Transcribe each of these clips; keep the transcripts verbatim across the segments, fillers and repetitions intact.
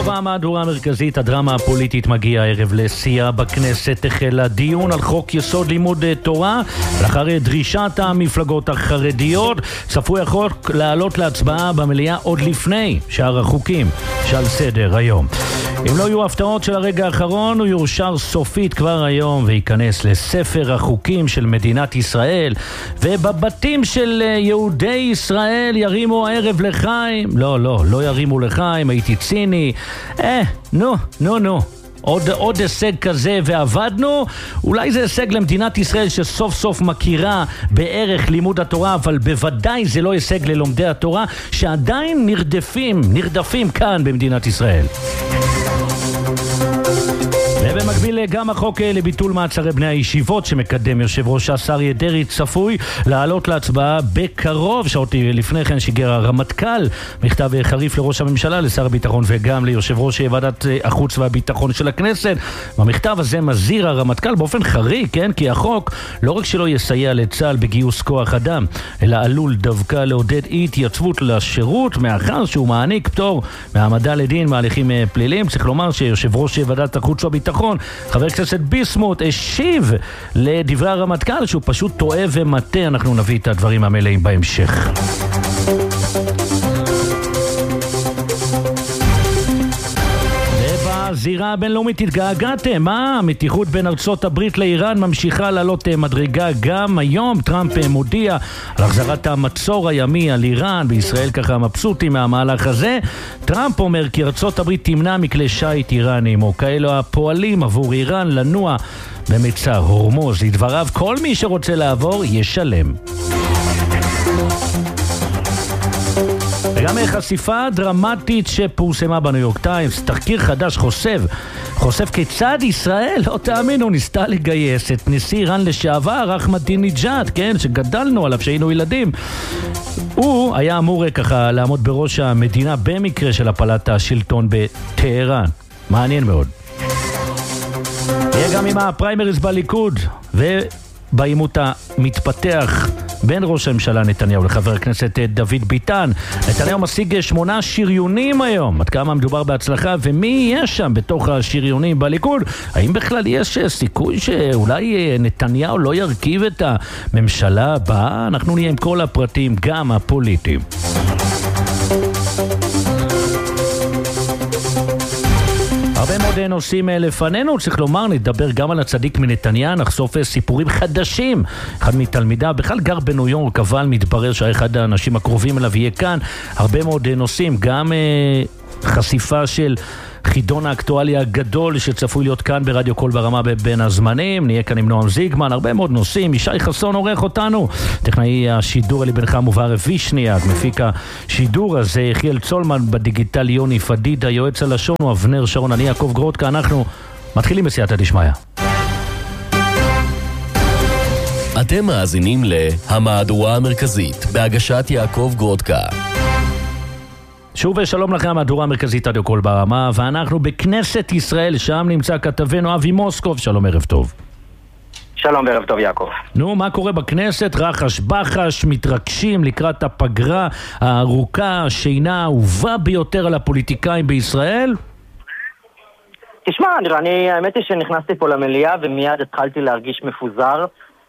ובמהדורה המרכזית הדרמה הפוליטית מגיעה הערב לשיאה בכנסת. החל הדיון על חוק יסוד לימוד תורה לאחר דרישת המפלגות החרדיות. צפוי החוק לעלות להצבעה במליאה עוד לפני שאר החוקים שעל סדר היום. אם לא יהיו הפתעות של הרגע האחרון, הוא יאושר סופית כבר היום וייכנס לספר החוקים של מדינת ישראל, ובבתים של יהודי ישראל ירימו הערב לחיים. לא, לא, לא ירימו לחיים, הייתי ציני. אה, נו, נו, נו. עוד, עוד הישג כזה ועבדנו. אולי זה הישג למדינת ישראל שסוף סוף מכירה בערך לימוד התורה, אבל בוודאי זה לא הישג ללומדי התורה שעדיין נרדפים, נרדפים כאן במדינת ישראל. ובמקביל גם החוק לביטול מעצרי בני הישיבות שמקדם יושב ראש השר אריה דרעי צפוי לעלות להצבעה בקרוב. שעות לפני כן שיגר הרמטכ"ל מכתב חריף לראש הממשלה, לשר הביטחון וגם ליושב ראש ועדת החוץ והביטחון של הכנסת. במכתב הזה מזהיר הרמטכ"ל באופן חריג, כן, כי החוק לא רק שלא יסייע לצה"ל בגיוס כוח אדם, אלא עלול דווקא לעודד אי התייצבות לשירות, מאחר שהוא מעניק פטור מהעמדה לדין מהליכים פליליים. צריך לומר שיושב ראש ועדת החוץ והביטחון חבר הכנסת ביסמוט השיב לדברי הרמטכ"ל שהוא פשוט טועה ומטה. אנחנו נביא את הדברים המלאים בהמשך. בזירה הבינלאומית התגעגעתם, מה? המתיחות בין ארצות הברית לאיראן ממשיכה לעלות מדרגה גם היום. טראמפ מודיע על החזרת המצור הימי על איראן, בישראל ככה מבסוטים מהמהלך הזה. טראמפ אומר כי ארצות הברית תמנע מכלי שייט איראנים או כאלו הפועלים עבור איראן לנוע במצר הורמוז. לדבריו, כל מי שרוצה לעבור ישלם. וגם חשיפה דרמטית שפורסמה בניו יורק טיימס, תחקיר חדש חושף, חושף כיצד ישראל, לא תאמינו, ניסתה לגייס את נשיא איראן לשעבר, אחמדינג'אד, כן, שגדלנו עליו שהיינו ילדים. הוא היה אמור ככה לעמוד בראש המדינה במקרה של הפלת השלטון בטהרן. מעניין מאוד. יהיה גם עם הפריימריז בליכוד ובעימות המתפתח בין ראש הממשלה נתניהו לחבר הכנסת דוד ביטן. נתניהו משיג שמונה שריונים היום. עד כמה מדובר בהצלחה ומי יהיה שם בתוך השריונים בליכוד? האם בכלל יש סיכוי שאולי נתניהו לא ירכיב את הממשלה הבאה? אנחנו נהיה עם כל הפרטים, גם הפוליטיים. הרבה מאוד נושאים לפנינו, צריך לומר, נדבר גם על הצדיק מנתניה, נחשוף סיפורים חדשים. אחד מתלמידה, בכלל גר בניו יורק, אבל מתברר שאחד האנשים הקרובים אליו יהיה כאן. הרבה מאוד נושאים, גם אה, חשיפה של חידון האקטואליה הגדול שצפוי להיות כאן ברדיו קול ברמה בין הזמנים. נהיה כאן עם נועם זיגמן, הרבה מאוד נושאים. ישי חסון עורך אותנו, טכנאי השידור אלי בן חם ובערב וישניאק, מפיק השידור הזה יחיאל צולמן, בדיגיטל יוני פדידה, יועץ הלשון הוא אבנר שרון, אני יעקב גרודקה. אנחנו מתחילים בסייעתא דשמיא. אתם מאזינים להמהדורה המרכזית בהגשת יעקב גרודקה. שוב ושלום לכם, המהדורה המרכזית רדיו קול ברמה, ואנחנו בכנסת ישראל, שם נמצא כתבנו אבי מוסקוב. שלום, ערב טוב. שלום וערב טוב יעקב. נו, מה קורה בכנסת? רחש בחש, מתרגשים לקראת הפגרה הארוכה, שינה אהובה ביותר על הפוליטיקאים בישראל? תשמע, אני, אני, האמת היא שנכנסתי פה למליאה ומיד התחלתי להרגיש מפוזר.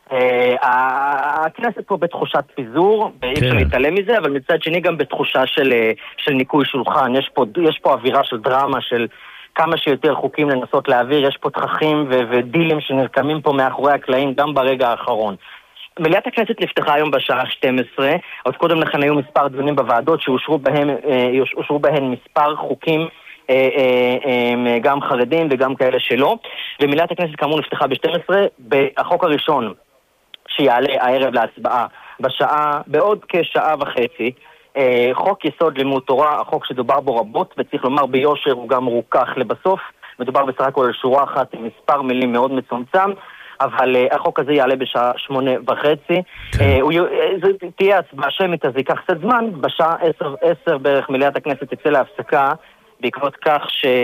הכנסת פה בתחושת פיזור, אי אפשר להתעלם מזה, אבל מצד שני גם בתחושה של, של ניקוי שולחן. יש פה, יש פה אווירה של דרמה, של כמה שיותר חוקים לנסות להעביר. יש פה תככים ו- ודילים שנרקמים פה מאחורי הקלעים גם ברגע האחרון. מליאת הכנסת נפתחה היום בשעה שתים עשרה, עוד קודם לכן היו מספר דיונים בוועדות שאושרו בהן, אושרו בהן מספר חוקים, גם חרדים וגם כאלה שלא. ומליאת הכנסת כאמור נפתחה ב-שתים עשרה, בחוק הראשון שיעלה הערב להצבעה בשעה, בעוד כשעה וחצי, אה, חוק יסוד לימוד תורה, החוק שדובר בו רבות, וצריך לומר ביושר הוא גם רוכך לבסוף. מדובר בסך הכל על שורה אחת עם מספר מילים מאוד מצומצם, אבל אה, החוק הזה יעלה בשעה שמונה וחצי. אה, הוא, אה, זה תהיה הצבעה שמית, אז ייקח קצת זמן. בשעה עשר, עשר בערך מליאת הכנסת תצא להפסקה, בעקבות כך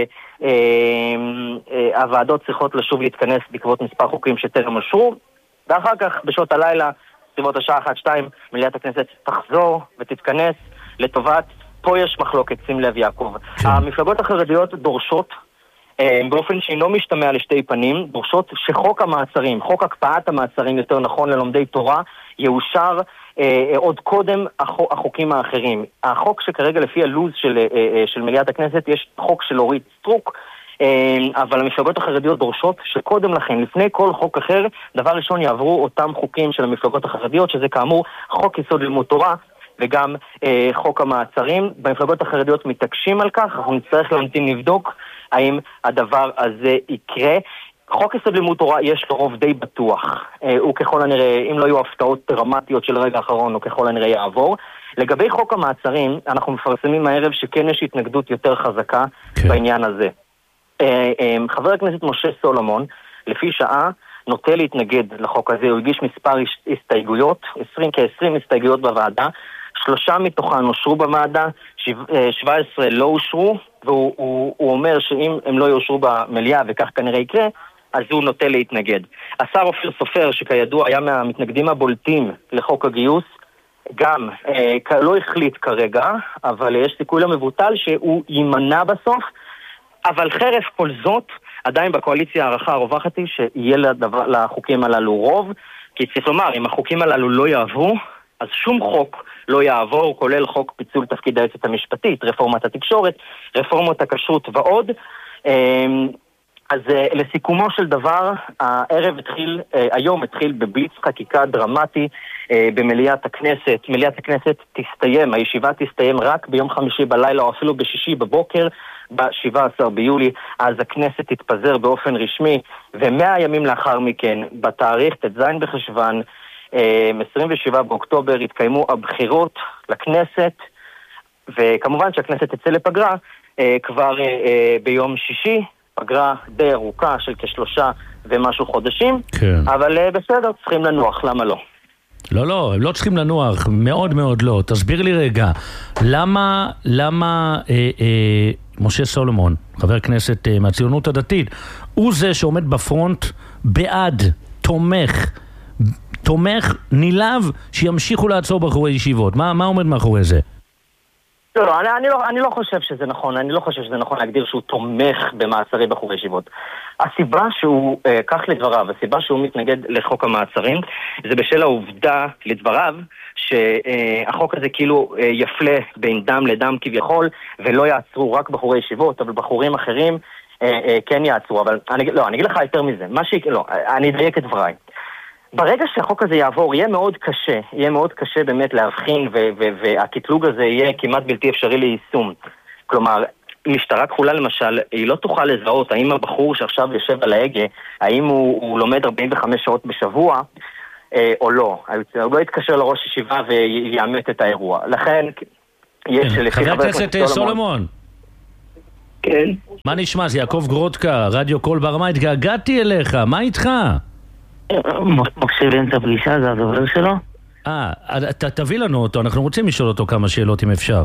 שהוועדות אה, אה, צריכות לשוב להתכנס בעקבות מספר חוקים שטרם אושרו. ואחר כך, בשעות הלילה, סביבות השעה אחת שתיים, מליאת הכנסת תחזור ותתכנס לטובת פה יש מחלוקת, שים לב יעקב. המפלגות החרדיות דורשות, באופן שאינו משתמע לשתי פנים, דורשות שחוק המעצרים, חוק הקפאת המעצרים יותר נכון ללומדי תורה, יאושר עוד קודם החוקים האחרים. החוק שכרגע לפי הלוז של, של מליאת הכנסת יש חוק של אורית סטרוק, אבל המפלגות החרדיות דורשות שקודם לכן, לפני כל חוק אחר, דבר ראשון יעברו אותם חוקים של המפלגות החרדיות, שזה כאמור חוק יסוד לימוד תורה וגם אה, חוק המעצרים. במפלגות החרדיות מתעקשים על כך, אנחנו נצטרך להמתין לבדוק האם הדבר הזה יקרה. חוק יסוד לימוד תורה יש לו רוב די בטוח, אה, הוא ככל הנראה, אם לא יהיו הפתעות דרמטיות של רגע האחרון, הוא ככל הנראה יעבור. לגבי חוק המעצרים, אנחנו מפרסמים הערב שכן יש התנגדות יותר חזקה כן. בעניין הזה. חבר הכנסת משה סולומון, לפי שעה, נוטה להתנגד לחוק הזה. הוא הגיש מספר הסתייגויות, עשרים כ-עשרים הסתייגויות בוועדה, שלושה מתוכן אושרו בוועדה, שבע עשרה לא אושרו, והוא הוא, הוא אומר שאם הם לא יאושרו במליאה, וכך כנראה יקרה, אז הוא נוטה להתנגד. השר אופיר סופר, שכידוע היה מהמתנגדים הבולטים לחוק הגיוס, גם אה, לא החליט כרגע, אבל יש סיכוי למבוטל שהוא יימנע בסוף, אבל חרף כל זאת, עדיין בקואליציה הערכה הרווחת היא שיהיה לדבר, לחוקים הללו רוב, כי צריך לומר, אם החוקים הללו לא יעברו, אז שום חוק לא יעבור, כולל חוק פיצול תפקיד היועצת המשפטית, רפורמת התקשורת, רפורמות הכשרות ועוד. אז לסיכומו של דבר, הערב התחיל, היום התחיל בבליץ חקיקה דרמטי במליאת הכנסת. מליאת הכנסת תסתיים, הישיבה תסתיים רק ביום חמישי בלילה או אפילו בשישי בבוקר, ב-שבעה עשר ביולי, אז הכנסת תתפזר באופן רשמי, ומאה ימים לאחר מכן, בתאריך ט"ז בחשוון, עשרים ושבעה באוקטובר, התקיימו הבחירות לכנסת, וכמובן שהכנסת תצא לפגרה כבר ביום שישי, פגרה די ארוכה של כשלושה ומשהו חודשים, כן. אבל בסדר, צריכים לנוח, למה לא? לא, לא, הם לא צריכים לנוח, מאוד מאוד לא. תסביר לי רגע, למה, למה אה, אה, משה סולומון, חבר כנסת אה, מהציונות הדתית, הוא זה שעומד בפרונט בעד, תומך, תומך, נילב, שימשיכו לעצור בחורי ישיבות? מה, מה עומד מאחורי זה? לא, לא, אני, אני לא, אני לא חושב שזה נכון, אני לא חושב שזה נכון להגדיר שהוא תומך במעצרי בחורי ישיבות. הסיבה שהוא, אה, כך לדבריו, הסיבה שהוא מתנגד לחוק המעצרים, זה בשל העובדה לדבריו, שהחוק הזה כאילו אה, יפלה בין דם לדם כביכול, ולא יעצרו רק בחורי ישיבות, אבל בחורים אחרים אה, אה, כן יעצרו. אבל אני, לא, אני אגיד לך יותר מזה, מה ש... לא, אני אדייק את דבריי. ברגע שהחוק הזה יעבור, יהיה מאוד קשה, יהיה מאוד קשה באמת להבחין, והקטלוג הזה יהיה כמעט בלתי אפשרי ליישום. כלומר, משטרה כחולה למשל, היא לא תוכל לזהות האם הבחור שעכשיו יושב על ההגה, האם הוא, הוא לומד ארבעים וחמש שעות בשבוע, אה, או לא. הוא לא יתקשר לראש ישיבה ויאמת את האירוע. לכן, יש... כן, חבר הכנסת סולומון. כן. מה נשמע? זה יעקב גרודקה, רדיו קול ברמה, התגעגעתי אליך, מה איתך? מוקשה באמצע פגישה, זה הדובר שלו? אה, תביא לנו אותו, אנחנו רוצים לשאול אותו כמה שאלות אם אפשר.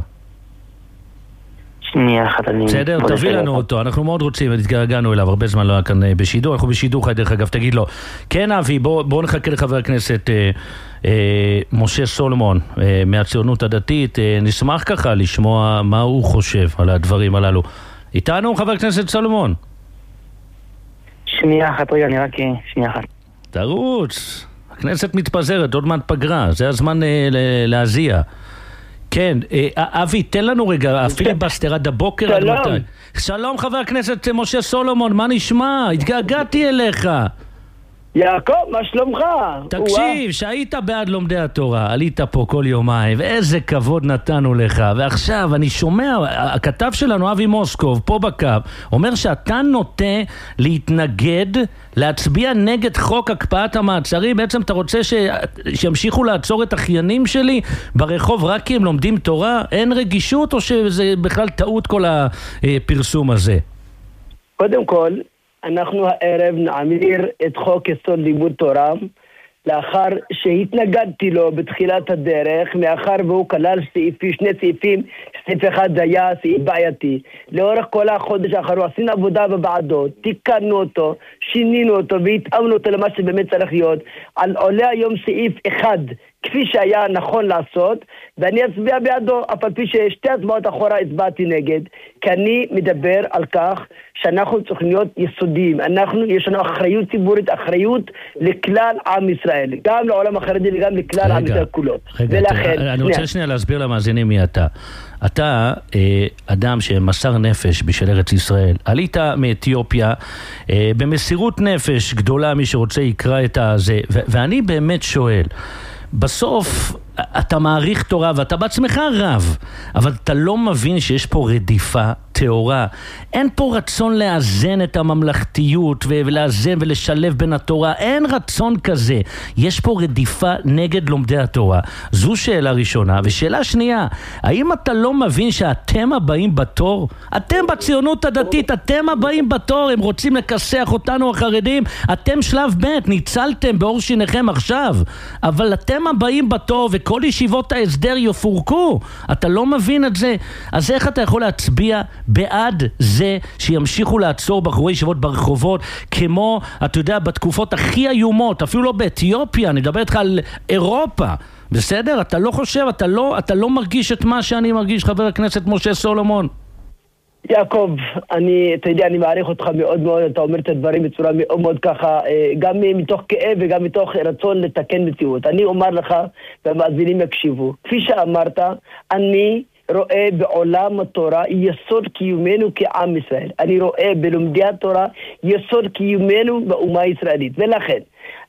שנייה אחת, אני... בסדר, תביא לנו אותו, אנחנו מאוד רוצים, התגעגענו אליו, הרבה זמן לא היה כאן בשידור, אנחנו בשידור חי דרך אגב, תגיד לו, כן אבי, בואו נחכה לחבר הכנסת משה סולומון מהציונות הדתית, נשמח ככה לשמוע מה הוא חושב על הדברים הללו. איתנו חבר הכנסת סולומון? שנייה אחת, רגע, אני רק... שנייה אחת. תרוץ, הכנסת מתפזרת, עוד מעט פגרה, זה הזמן אה, להזיע. כן, אה, אבי, תן לנו רגע, הפיליבסטר עד הבוקר. שלום. עד מתי. שלום חבר הכנסת משה סולומון, מה נשמע? התגעגעתי אליך. יעקב, מה שלומך? תקשיב, שהיית בעד לומדי התורה, עלית פה כל יומיים, ואיזה כבוד נתנו לך, ועכשיו אני שומע, הכתב שלנו אבי מוסקוב, פה בקו, אומר שאתה נוטה להתנגד, להצביע נגד חוק הקפאת המעצרים, בעצם אתה רוצה ש... שימשיכו לעצור את אחיינים שלי ברחוב רק כי הם לומדים תורה? אין רגישות או שזה בכלל טעות כל הפרסום הזה? קודם כל, אנחנו הערב נעביר את חוק יסוד לימוד תורה, לאחר שהתנגדתי לו בתחילת הדרך, מאחר והוא כלל סעיפים, שני סעיפים, סעיף אחד היה סעיף בעייתי. לאורך כל החודש האחרון עשינו עבודה בוועדות, תיקנו אותו, שינינו אותו והתאמנו אותו למה שבאמת צריך להיות. על עולה היום סעיף אחד כפי שהיה נכון לעשות, ואני אצביע בעדו, אף על פי ששתי הצבעות אחורה הצבעתי נגד, כי אני מדבר על כך שאנחנו צריכים להיות יסודיים. אנחנו, יש לנו אחריות ציבורית, אחריות לכלל עם ישראל, גם לעולם החרדי וגם לכלל עם ישראל כולו. רגע, ולכן, אני רוצה שנייה להסביר למאזינים מי אתה. אתה אה, אדם שמסר נפש בשביל ארץ ישראל, עלית מאתיופיה אה, במסירות נפש גדולה, מי שרוצה יקרא את הזה, ו- ואני באמת שואל, בסוף אתה מעריך תורה ואתה בעצמך רב, אבל אתה לא מבין שיש פה רדיפה תאורה. אין פה רצון לאזן את הממלכתיות ולאזן ולשלב בין התורה, אין רצון כזה. יש פה רדיפה נגד לומדי התורה. זו שאלה ראשונה. ושאלה שנייה, האם אתה לא מבין שאתם הבאים בתור? אתם בציונות הדתית, אתם הבאים בתור. הם רוצים לכסח אותנו החרדים, אתם שלב ב', ניצלתם באור שיניכם עכשיו, אבל אתם הבאים בתור וכל ישיבות ההסדר יפורקו. אתה לא מבין את זה? אז איך אתה יכול להצביע בעד זה שימשיכו לעצור בחורי ישיבות ברחובות, כמו, אתה יודע, בתקופות הכי איומות, אפילו לא באתיופיה, אני מדבר איתך על אירופה, בסדר? אתה לא חושב, אתה לא, אתה לא מרגיש את מה שאני מרגיש, חבר הכנסת משה סולומון? יעקב, אני, אתה יודע, אני מעריך אותך מאוד מאוד, אתה אומר את הדברים בצורה מאוד מאוד ככה, גם מתוך כאב וגם מתוך רצון לתקן מציאות. אני אומר לך, והמאזינים יקשיבו, כפי שאמרת, אני רואה בעולם התורה יסוד קיומנו כעם ישראל. אני רואה בלומדי התורה יסוד קיומנו באומה הישראלית. ולכן,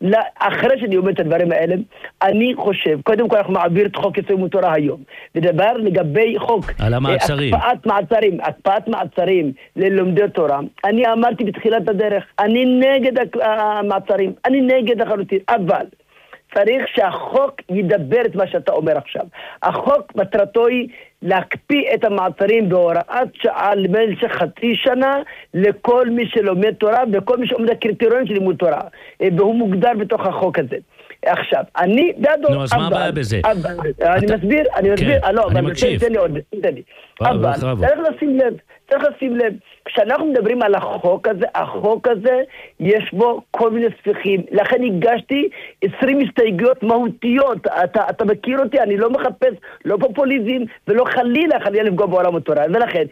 אחרי שאני אומר את הדברים האלה, אני חושב, קודם כל אנחנו מעביר את חוק יסוד לימוד תורה היום. ודבר לגבי חוק על המעצרים. הקפאת מעצרים, הקפאת מעצרים ללומדי תורה. אני אמרתי בתחילת הדרך, אני נגד המעצרים, אני נגד החלוטין, אבל צריך שהחוק ידבר את מה שאתה אומר עכשיו. החוק מטרתו היא להקפיא את המעצרים בהוראת שעה למשך חצי שנה לכל מי שלומד תורה וכל מי שעומד הקריטריון של לימוד תורה, והוא מוגדר בתוך החוק הזה. עכשיו, אני בעדו, נו, אז מה הבעיה בזה? אני מסביר, אני מסביר, לא, אני מקשיב. תן לי עוד, תן לי. אבל צריך לשים לב, צריך לשים לב, כשאנחנו מדברים על החוק הזה, החוק הזה יש בו כל מיני ספיחים, לכן הגשתי עשרים הסתייגויות מהותיות. אתה, אתה מכיר אותי, אני לא מחפש לא פופוליזם ולא חלילה חלילה לפגוע בעולם התורה, ולכן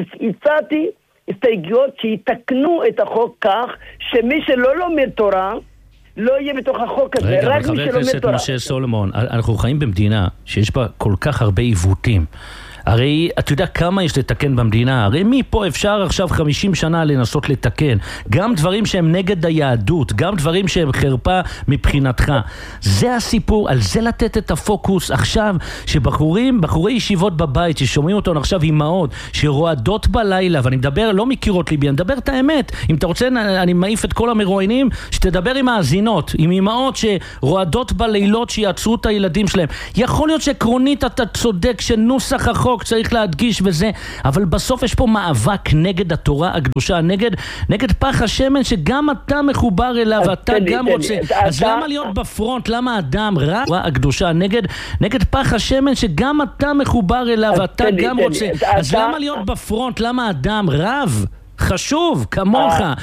הצעתי הסתייגויות שיתקנו את החוק כך שמי שלא לומד תורה לא יהיה בתוך החוק הזה. רגע, אבל חבר הכנסת משה סולומון, אנחנו חיים במדינה שיש בה כל כך הרבה עיוותים. הרי אתה יודע כמה יש לתקן במדינה, הרי מפה אפשר עכשיו חמישים שנה לנסות לתקן, גם דברים שהם נגד היהדות, גם דברים שהם חרפה מבחינתך. זה הסיפור, על זה לתת את הפוקוס עכשיו, שבחורים, בחורי ישיבות בבית, ששומעים אותנו עכשיו אימהות, שרועדות בלילה, ואני מדבר, לא מכירות ליבי, אני מדבר את האמת, אם אתה רוצה אני מעיף את כל המרואיינים, שתדבר עם האזינות, עם אימהות שרועדות בלילות שיעצרו את הילדים שלהם. יכול להיות שעקרונית אתה צודק שנוסח החוק צריך להדגיש וזה, אבל בסוף יש פה מאבק נגד התורה הקדושה, נגד, נגד פח השמן שגם אתה מחובר אליו, ואתה גם רוצה. אז למה להיות בפרונט? למה אדם רע הקדושה נגד, נגד פח השמן שגם אתה מחובר אליו, ואתה גם רוצה? אז למה להיות בפרונט? למה אדם רב? חשוב, כמוך,